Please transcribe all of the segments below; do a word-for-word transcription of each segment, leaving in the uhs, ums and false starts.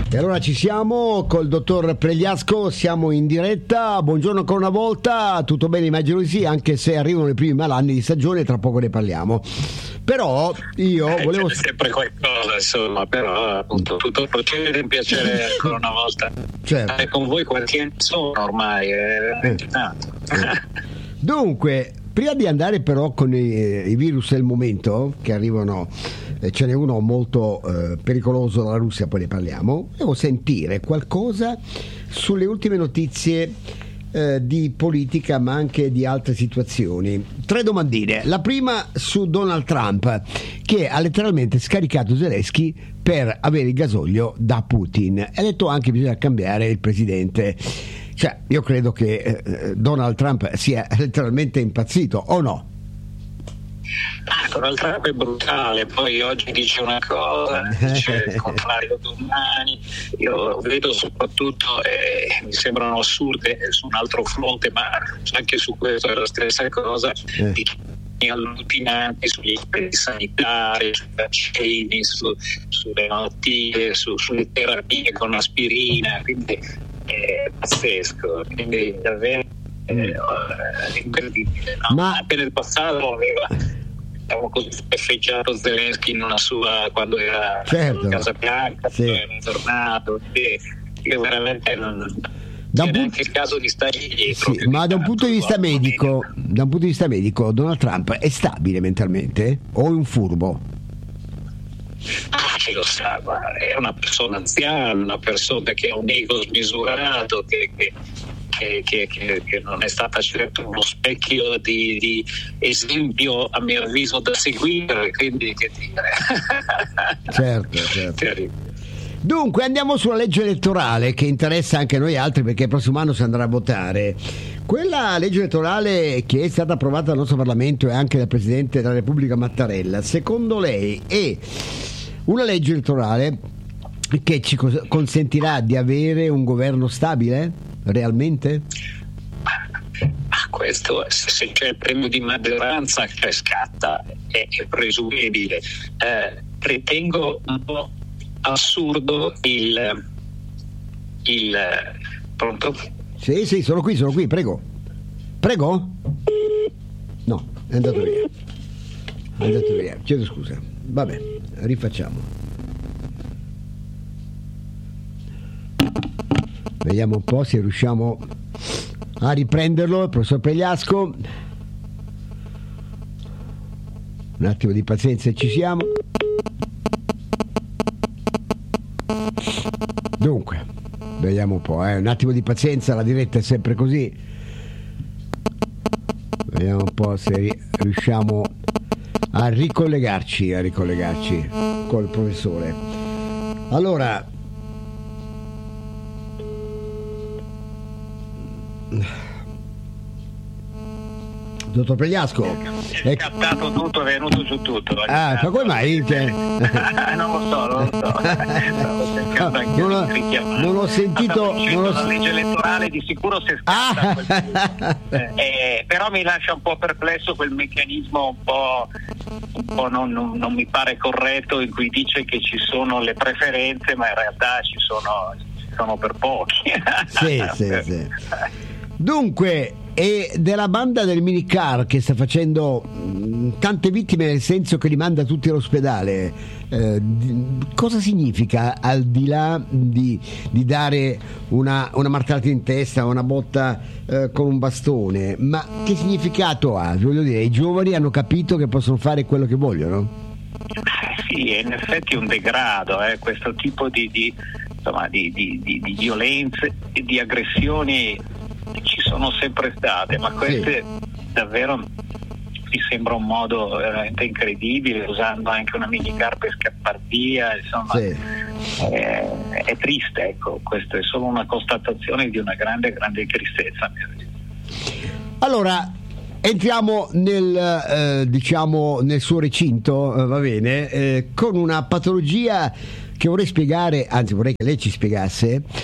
E allora ci siamo col dottor Pregliasco, siamo in diretta. Buongiorno ancora una volta, tutto bene? Immagino di sì, anche se arrivano i primi malanni di stagione, tra poco ne parliamo. Però io eh, volevo... c'è sempre qualcosa, insomma, però appunto tutto procedere, un piacere ancora una volta. Certo. Eh, con voi quanti anni sono ormai? È veramente eh. tanto. Dunque, prima di andare però con i, i virus del momento, che arrivano, eh, ce n'è uno molto eh, pericoloso dalla Russia, poi ne parliamo, devo sentire qualcosa sulle ultime notizie eh, di politica, ma anche di altre situazioni. Tre domandine. La prima su Donald Trump, che ha letteralmente scaricato Zelensky per avere il gasolio da Putin. E ha detto anche che bisogna cambiare il presidente. Cioè, io credo che eh, Donald Trump sia letteralmente impazzito, o no? Ah, Donald Trump è brutale, poi oggi dice una cosa, dice il contrario domani. Io vedo soprattutto, eh, mi sembrano assurde su un altro fronte, ma anche su questo è la stessa cosa, eh. di allucinanti sugli aspetti sanitari, sui vaccini, su, sulle malattie, su, sulle terapie con aspirina, quindi è pazzesco, quindi davvero eh, incredibile, no? Ma anche nel passato aveva, diciamo così, speffeggiato Zelensky in una sua, quando era certo. a Casa Bianca, sì. era tornato, io veramente non da c'è un neanche il caso di stargli dietro. Sì, ma da un punto di vista medico, da un punto di vista medico, Donald Trump è stabile mentalmente o è un furbo? Ah, lo sa, è una persona anziana, una persona che ha un ego smisurato, che, che, che, che, che, che non è stata certo uno specchio di, di esempio, a mio avviso, da seguire, quindi che dire. Certo, certo. Dunque andiamo sulla legge elettorale che interessa anche noi altri, perché il prossimo anno si andrà a votare. Quella legge elettorale che è stata approvata dal nostro Parlamento e anche dal Presidente della Repubblica Mattarella, secondo lei è una legge elettorale che ci consentirà di avere un governo stabile realmente? Ah, questo, se c'è il premio di maggioranza che scatta, è, è presumibile. Eh, ritengo un po' assurdo il il pronto? Sì, sì, sono qui, sono qui, prego. Prego? No, è andato via. È andato via, chiedo scusa. Vabbè, rifacciamo. Vediamo un po' se riusciamo a riprenderlo, il professor Pregliasco. Un attimo di pazienza e ci siamo. Dunque, vediamo un po', eh. Un attimo di pazienza, la diretta è sempre così. Vediamo un po' se riusciamo a ricollegarci, a ricollegarci col professore. Allora, dottor Pregliasco, è scattato tutto, è venuto giù tutto. Ah, ma come mai? Cioè... non lo so, non lo so. non, ho, non ho sentito non ho... la legge elettorale di sicuro si è scatta, ah. eh, però mi lascia un po' perplesso quel meccanismo un po', un po' non, non, non mi pare corretto, in cui dice che ci sono le preferenze, ma in realtà ci sono, ci sono per pochi. Sì, sì, sì. Dunque, e della banda del minicar che sta facendo mh, tante vittime, nel senso che li manda tutti all'ospedale, eh, di, cosa significa, al di là di, di dare una, una martellata in testa, una botta eh, con un bastone, ma che significato ha? Voglio dire, i giovani hanno capito che possono fare quello che vogliono? Sì, è in effetti un degrado, eh, questo tipo di, di, insomma, di, di, di, di violenze e di aggressioni ci sono sempre state, ma queste sì. Davvero mi sembra un modo veramente incredibile, usando anche una minicar per scappar via, insomma sì. è, è triste, ecco, questo è solo una constatazione di una grande grande tristezza. Allora entriamo nel eh, diciamo nel suo recinto, eh, va bene, eh, con una patologia che vorrei spiegare, anzi vorrei che lei ci spiegasse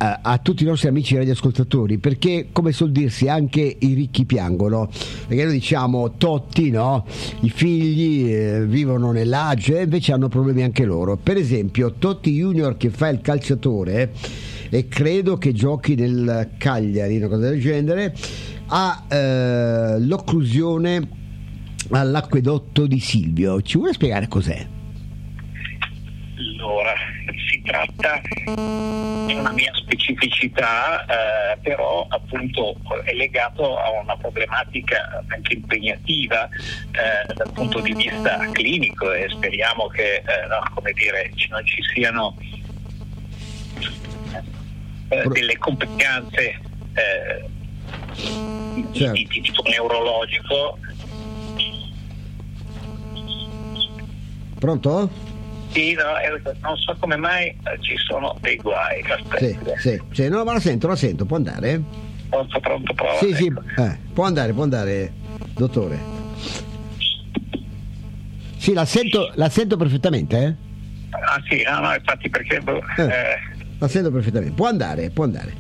a, a tutti i nostri amici radioascoltatori, perché come suol dirsi anche i ricchi piangono, perché noi diciamo Totti, no? I figli eh, vivono nell'Age, invece hanno problemi anche loro. Per esempio Totti Junior, che fa il calciatore e credo che giochi nel Cagliari, una cosa del genere, ha eh, l'occlusione all'acquedotto di Silvio. Ci vuole spiegare cos'è? Allora, si tratta di una mia specificità, eh, però appunto è legato a una problematica anche impegnativa eh, dal punto di vista clinico, e speriamo che eh, no, come dire, non ci siano eh, delle complicanze eh, certo. di, di tipo neurologico. Pronto? Sì, no, eh, non so come mai eh, ci sono dei guai. Sì, sì, sì, no, ma la sento, la sento, può andare? Pronto, pronto, prova. Sì, sì, ecco. eh, può andare, può andare, dottore. Sì, la sento, la sento perfettamente, eh? Ah sì, no, no, infatti perché... Eh, Eh, la sento perfettamente, può andare, può andare.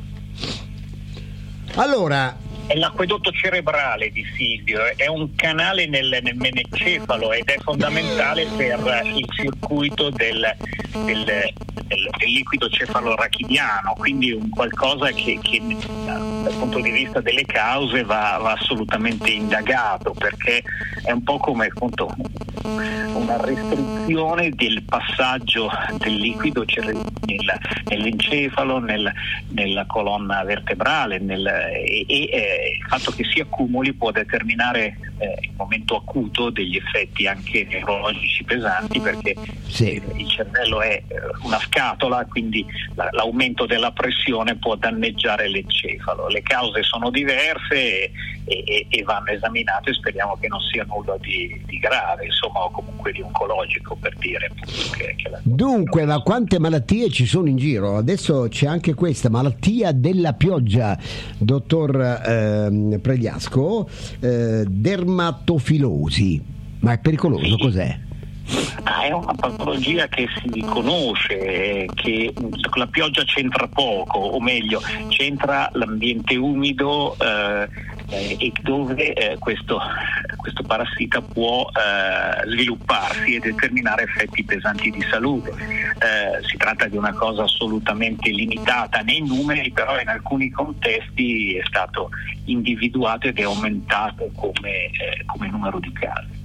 Allora... È l'acquedotto cerebrale di Silvio, è un canale nel, nel menencefalo ed è fondamentale per il circuito del, del, del, del liquido cefalorachidiano, quindi un qualcosa che, che dal punto di vista delle cause va, va assolutamente indagato, perché è un po' come appunto una restrizione del passaggio del liquido nel, nell'encefalo, nel, nella colonna vertebrale nel, e, e il fatto che si accumuli può determinare eh, il momento acuto degli effetti anche neurologici pesanti, perché sì. il cervello è una scatola, quindi la, l'aumento della pressione può danneggiare l'encefalo. Le cause sono diverse e, e, e vanno esaminate, speriamo che non sia nulla di, di grave, insomma, o comunque di oncologico, per dire. Che, che la... Dunque, ma quante malattie ci sono in giro? Adesso c'è anche questa malattia della pioggia, dottor eh, Pregliasco, eh, dermatofilosi, ma è pericoloso, sì. Cos'è? Ah, è una patologia che si conosce, che la pioggia c'entra poco, o meglio c'entra l'ambiente umido eh, e dove eh, questo, questo parassita può eh, svilupparsi e determinare effetti pesanti di salute. Eh, si tratta di una cosa assolutamente limitata nei numeri, però in alcuni contesti è stato individuato ed è aumentato come, eh, come numero di casi.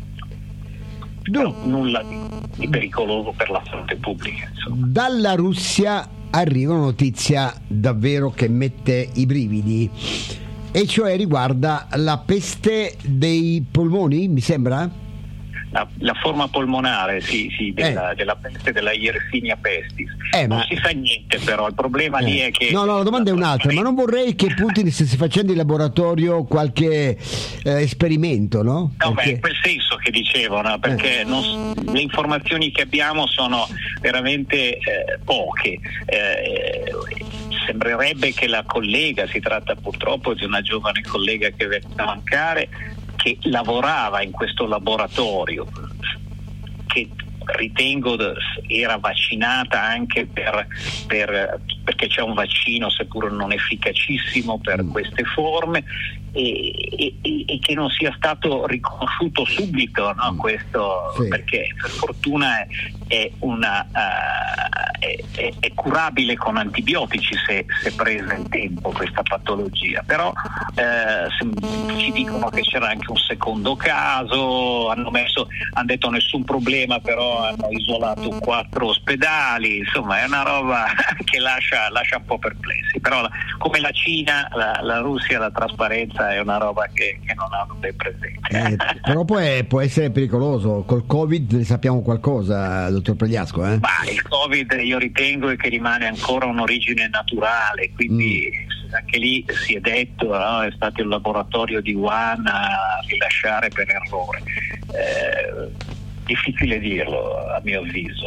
No, nulla di, di pericoloso per la salute pubblica, insomma. Dalla Russia arriva una notizia davvero che mette i brividi, e cioè riguarda la peste dei polmoni, mi sembra? La, la forma polmonare sì, sì, della, eh. della peste, della Yersinia pestis. Eh, non ma... si sa niente, però il problema eh. lì è che... No, no, la domanda è un'altra, ma non vorrei che Putin stesse facendo in laboratorio qualche eh, esperimento, no? No, perché... beh, è quel senso che dicevo, no? Perché eh. non, le informazioni che abbiamo sono veramente eh, poche. Eh, sembrerebbe che la collega, si tratta purtroppo di una giovane collega che viene a mancare, che lavorava in questo laboratorio, che ritengo era vaccinata anche per, per, perché c'è un vaccino seppur non efficacissimo per queste forme, e, e, e che non sia stato riconosciuto subito, no? Questo sì. Perché per fortuna è, è, una, uh, è, è, è curabile con antibiotici se, se presa in tempo questa patologia, però eh, se, ci dicono che c'era anche un secondo caso, hanno messo, hanno detto nessun problema, però hanno isolato quattro ospedali, insomma è una roba che lascia, lascia un po' perplessi, però la, come la Cina, la, la Russia, la trasparenza è una roba che, che non hanno ben presente. Eh, però può, può essere pericoloso. Col Covid ne sappiamo qualcosa, dottor Pregliasco? Eh? Ma il Covid io ritengo che rimane ancora un'origine naturale, quindi mm. anche lì si è detto, no? È stato il laboratorio di Wuhan a rilasciare per errore. Eh, difficile dirlo a mio avviso.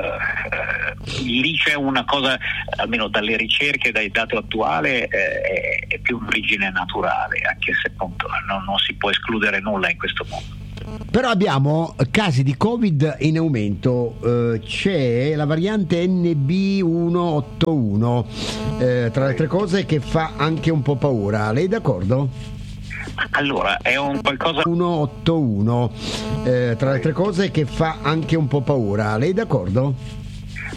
Uh, lì c'è una cosa, almeno dalle ricerche, dai dati attuali, eh, è, è più un'origine naturale, anche se appunto non, non si può escludere nulla in questo mondo. Però abbiamo casi di Covid in aumento, eh, c'è la variante N B centoottantuno, eh, tra le altre cose, che fa anche un po' paura. Lei è d'accordo? Allora, è un qualcosa... centoottantuno, eh, tra le altre cose, che fa anche un po' paura. Lei è d'accordo?